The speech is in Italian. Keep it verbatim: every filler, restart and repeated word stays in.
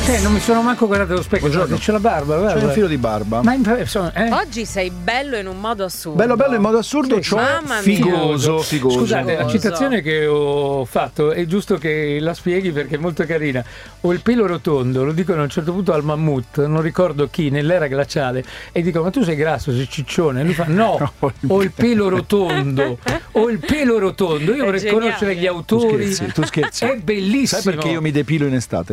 Cioè, non mi sono manco guardato allo specchio. Buongiorno. C'è la barba, guarda. C'è un filo di barba. Ma in, sono, eh? Oggi sei bello in un modo assurdo. Bello bello in modo assurdo, Sì, cioè mamma mia. figoso, figoso. Scusate, la citazione che ho fatto è giusto che la spieghi perché è molto carina. Ho il pelo rotondo, lo dicono a un certo punto al mammut, non ricordo chi, nell'era glaciale, e dico: ma tu sei grasso, sei ciccione? E lui fa: no, ho il pelo rotondo, ho il pelo rotondo. Io È vorrei geniale. conoscere gli Tu autori. scherzi, tu scherzi. È bellissimo. Sai perché io mi depilo in estate?